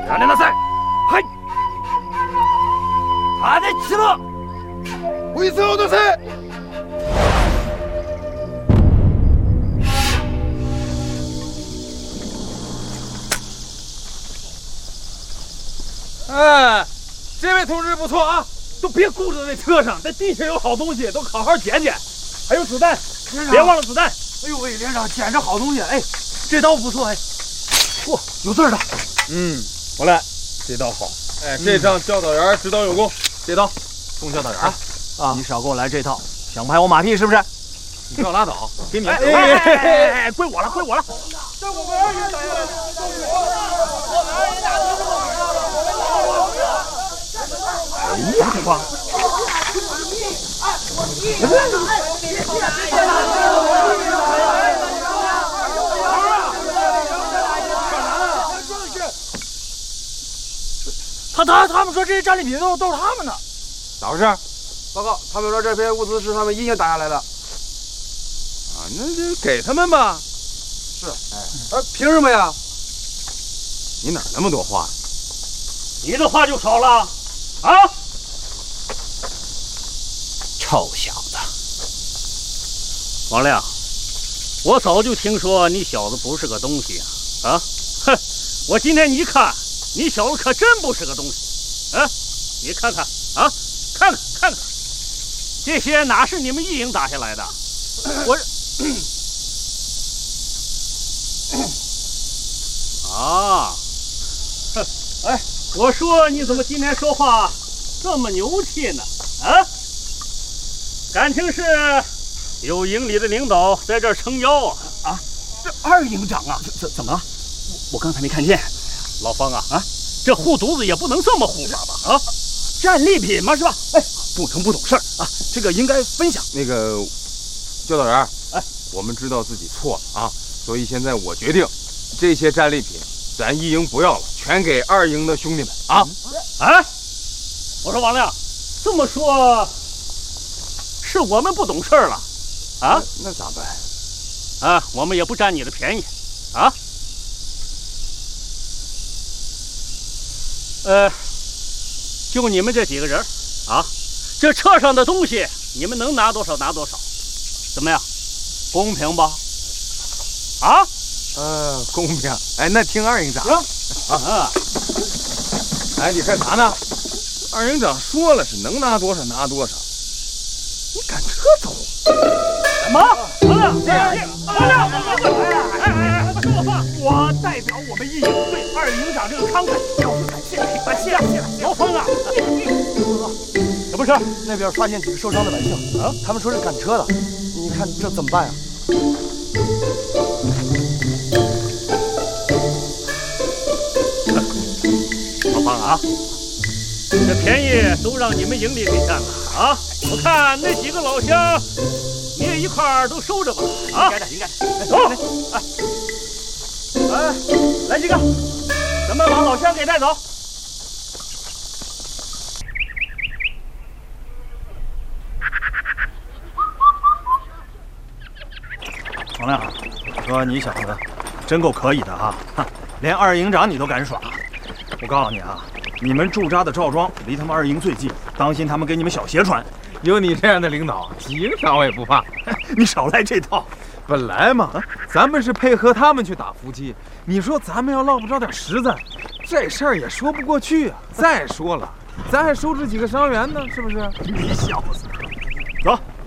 やめなさい。はい。派手起了。 回色を出せ。 哎，这位同志不错啊，都别顾着那车上，这地下有好东西，都好好捡捡。还有子弹，别忘了子弹。 哎呦喂，连长捡着好东西，哎，这刀不错哎，嚯，有字的。 我来，这刀好。哎，这仗教导员指导有功，这刀送教导员啊！你少给我来这套，想拍我马屁是不是？ 你不要拉倒，给你。 哎，归我了，归我了。 这我们二爷打下来的，我们二爷打的是我们哎呀，这帮！他们说这些战利品都是他们的， 咋回事？ 报告，他们说这批物资是他们一应打下来的。 啊，那就给他们吧。 是，哎，凭什么呀？ 你哪那么多话？ 你的话就少了，啊！臭小子，王亮，我早就听说你小子不是个东西啊！哼，我今天一看，你小子可真不是个东西，啊！你看看啊，看看，这些哪是你们一营打下来的？我啊，哼，哎，我说你怎么今天说话这么牛气呢？啊，感情是有营里的领导在这儿撑腰啊？ 啊，这二营长啊，怎么了？我刚才没看见。 老方啊，这护犊子也不能这么护法吧？啊， 战利品嘛是吧？哎，不能不懂事儿啊，这个应该分享。 那个教导员，哎，我们知道自己错了啊，所以现在我决定，这些战利品咱一营不要了，全给二营的兄弟们啊！ 哎，我说王亮，这么说，是我们不懂事儿了啊？ 那咋办？ 啊，我们也不占你的便宜啊。就你们这几个人啊，这车上的东西你们能拿多少拿多少，怎么样？公平吧？啊？ 公平。哎，那听二营长啊。 哎，你干啥呢？二营长说了是能拿多少拿多少，你赶车走？ 什么？王亮，王亮，哎，说我话，我代表我们一营对二营长这个慷慨表示感谢，谢了。老方啊，什么事？ 那边发现几个受伤的百姓啊，他们说是赶车的，你看这怎么办呀？ 老方啊，这便宜都让你们营里给占了啊！我看那几个老乡，你也一块儿都收着吧啊！应该的。走，哎，来几个，咱们把老乡给带走。 王亮，说你小子真够可以的啊！连二营长你都敢耍。我告诉你啊，你们驻扎的赵庄离他们二营最近，当心他们给你们小鞋穿。 有你这样的领导，几营长我也不怕。 你少来这套。 本来嘛，咱们是配合他们去打伏击。你说咱们要落不着点实在，这事儿也说不过去啊。再说了，咱还收治几个伤员呢，是不是？ 你小子，走。